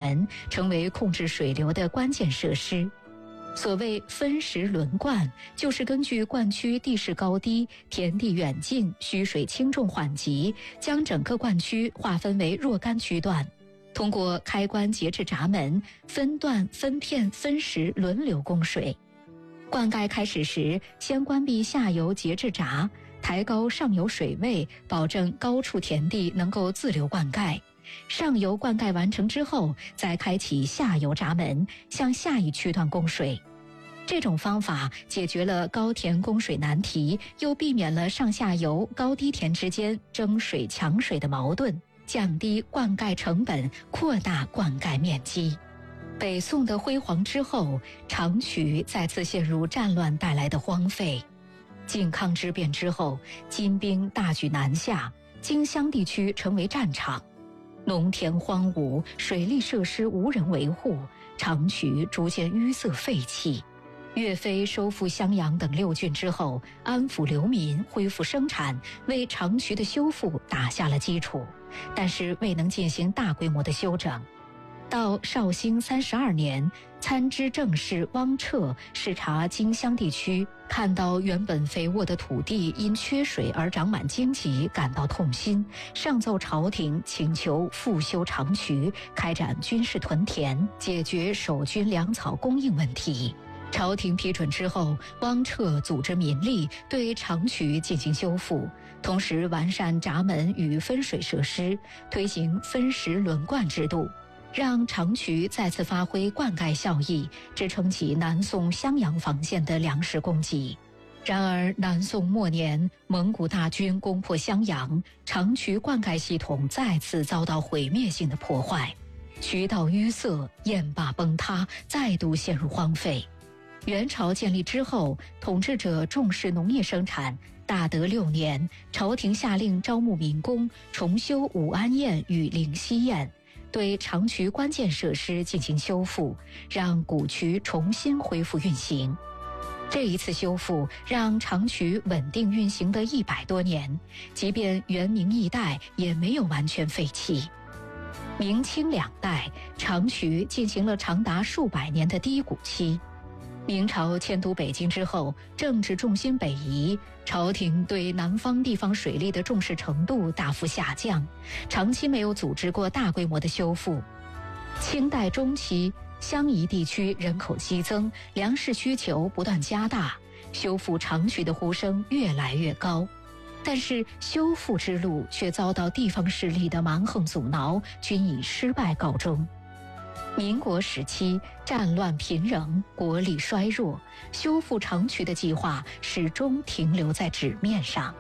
门，成为控制水流的关键设施。所谓分时轮灌，就是根据灌区地势高低、田地远近、需水轻重缓急，将整个灌区划分为若干区段，通过开关节制闸门，分段、分片、分时轮流供水。灌溉开始时，先关闭下游节制闸，抬高上游水位，保证高处田地能够自流灌溉。上游灌溉完成之后，再开启下游闸门，向下一区段供水。这种方法解决了高田供水难题，又避免了上下游高低田之间争水抢水的矛盾，降低灌溉成本，扩大灌溉面积。北宋的辉煌之后，长渠再次陷入战乱带来的荒废。靖康之变之后，金兵大举南下，荆襄地区成为战场。农田荒芜，水利设施无人维护，长渠逐渐淤塞废弃。岳飞收复襄阳等6郡之后，安抚流民，恢复生产，为长渠的修复打下了基础，但是未能进行大规模的修整。到绍兴32年，参知政事汪彻视察荆襄地区，看到原本肥沃的土地因缺水而长满荆棘，感到痛心，上奏朝廷请求复修长渠，开展军事屯田，解决守军粮草供应问题。朝廷批准之后，汪彻组织民力对长渠进行修复，同时完善闸门与分水设施，推行分时轮灌制度，让长渠再次发挥灌溉效益，支撑起南宋襄阳防线的粮食供给。然而南宋末年，蒙古大军攻破襄阳，长渠灌溉系统再次遭到毁灭性的破坏，渠道淤塞，堰坝崩塌，再度陷入荒废。元朝建立之后，统治者重视农业生产。大德6年，朝廷下令招募民工，重修武安堰与灵溪堰，对长渠关键设施进行修复，让古渠重新恢复运行。这一次修复让长渠稳定运行的100多年，即便元明易代也没有完全废弃。明清2代，长渠进行了长达数百年的低谷期。明朝迁都北京之后，政治重心北移，朝廷对南方地方水利的重视程度大幅下降，长期没有组织过大规模的修复。清代中期，襄夷地区人口激增，粮食需求不断加大，修复长渠的呼声越来越高。但是修复之路却遭到地方势力的蛮横阻挠，均以失败告终。民国时期，战乱频仍，国力衰弱，修复长渠的计划始终停留在纸面上。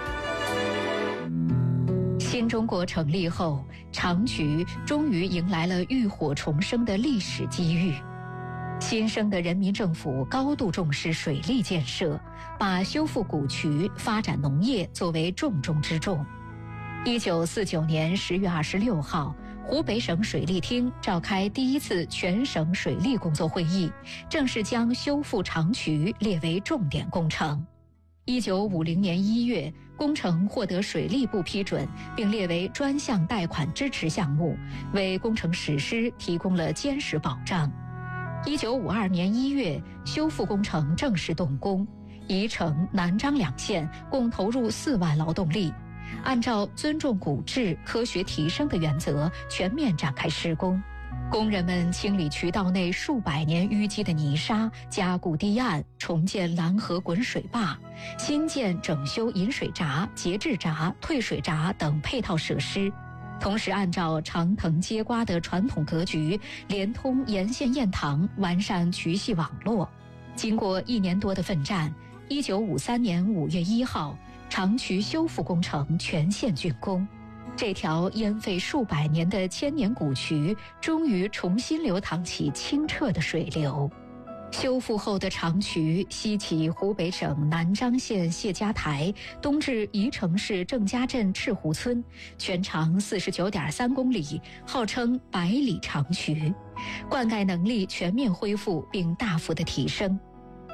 新中国成立后，长渠终于迎来了浴火重生的历史机遇。新生的人民政府高度重视水利建设，把修复古渠、发展农业作为重中之重。1949年10月26号，湖北省水利厅召开第1次全省水利工作会议，正式将修复长渠列为重点工程。1950年1月，工程获得水利部批准，并列为专项贷款支持项目，为工程实施提供了坚实保障。1952年1月，修复工程正式动工，宜城、南漳2县共投入4万劳动力。按照尊重古质、科学提升的原则，全面展开施工。工人们清理渠道内数百年淤积的泥沙，加固堤岸，重建拦河滚水坝，新建整修引水闸、节制闸、退水闸等配套设施。同时按照长藤接瓜的传统格局，连通沿线堰塘，完善渠系网络。经过1年多的奋战，1953年5月1号，长渠修复工程全线竣工，这条淹废数百年的千年古渠终于重新流淌起清澈的水流。修复后的长渠西起湖北省南漳县谢家台，东至宜城市郑家镇赤湖村，全长49.3公里，号称100里长渠，灌溉能力全面恢复并大幅的提升。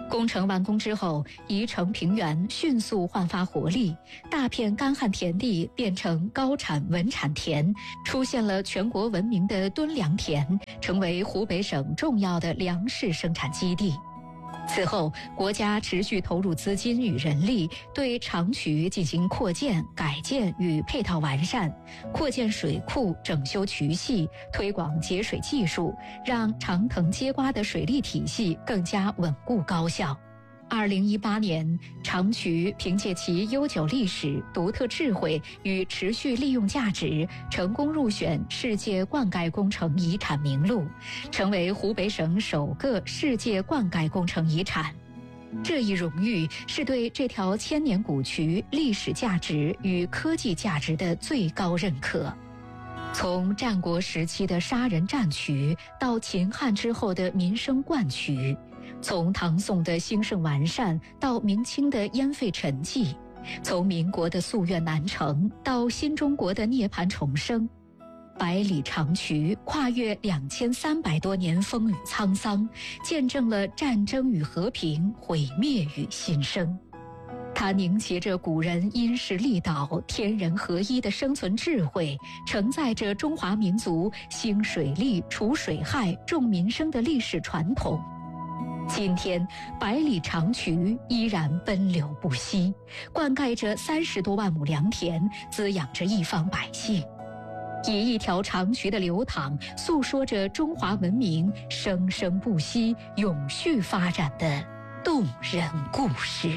工程完工之后，宜城平原迅速焕发活力，大片干旱田地变成高产稳产田，出现了全国闻名的敦良田，成为湖北省重要的粮食生产基地。此后，国家持续投入资金与人力，对长渠进行扩建、改建与配套完善，扩建水库、整修渠系，推广节水技术，让长藤接瓜的水利体系更加稳固高效。2018年，长渠凭借其悠久历史、独特智慧与持续利用价值，成功入选世界灌溉工程遗产名录，成为湖北省首个世界灌溉工程遗产。这一荣誉是对这条千年古渠历史价值与科技价值的最高认可。从战国时期的杀人战渠，到秦汉之后的民生灌渠，从唐宋的兴盛完善到明清的烟废沉寂，从民国的夙愿难成到新中国的涅槃重生，百里长渠跨越2300多年风雨沧桑，见证了战争与和平、毁灭与新生。它凝结着古人因势利导、天人合一的生存智慧，承载着中华民族兴水利、除水害、重民生的历史传统。今天，百里长渠依然奔流不息，灌溉着30多万亩良田，滋养着一方百姓。以一条长渠的流淌，诉说着中华文明生生不息、永续发展的动人故事。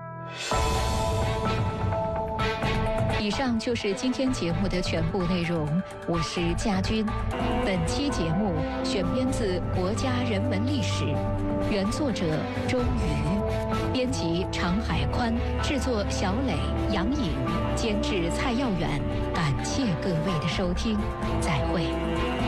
以上就是今天节目的全部内容，我是佳君。本期节目选编自《国家人文历史》，原作者周瑜，编辑常海宽，制作小磊、杨颖，监制蔡耀远。感谢各位的收听，再会。